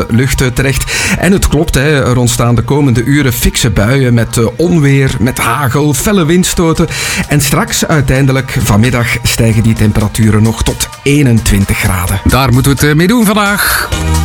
lucht terecht. En het klopt, er ontstaan de komende uren fikse buien met onweer, met hagel, felle windstoten. En straks, uiteindelijk, vanmiddag, stijgen die temperaturen nog tot 21 graden. Daar moeten we het mee doen vandaag.